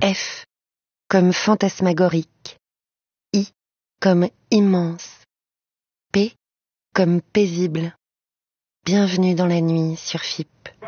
F comme fantasmagorique, I comme immense, P comme paisible. Bienvenue dans la nuit sur FIP.